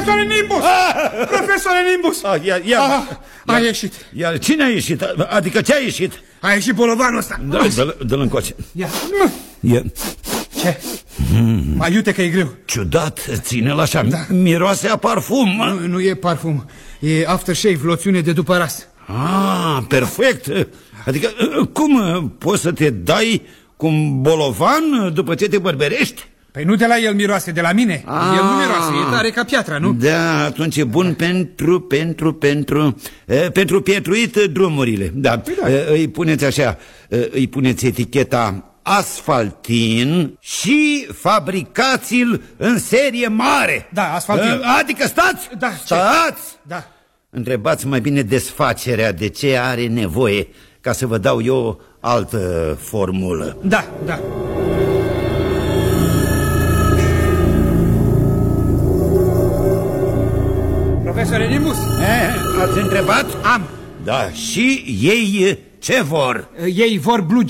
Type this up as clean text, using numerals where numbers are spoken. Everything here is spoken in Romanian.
Profesore Nimbus! Profesore Nimbus! A ieșit. Cine a ieșit? Adică ce a ieșit? A ieșit bolovanul ăsta. Dă-l încoace. Ce? Mai iute că e greu. Ciudat, ține-l așa. Miroase a parfum. Nu e parfum. E aftershave, loțiune de după ras. Perfect. Adică cum poți să te dai cu un bolovan după ce te bărberești? Păi nu de la el miroase, de la mine. El nu miroase, e tare ca piatra, nu? Da, atunci e bun pentru pietruit drumurile. Da, îi puneți așa, îi puneți eticheta asfaltin și fabricați-l în serie mare. Da, asfaltin. Adică stați! Da, stați! Da. Întrebați mai bine desfacerea de ce are nevoie, ca să vă dau eu altă formulă. Da. Profesore Nimbus. Ați întrebat? Am. Da, și ei ce vor? Ei vor blugi.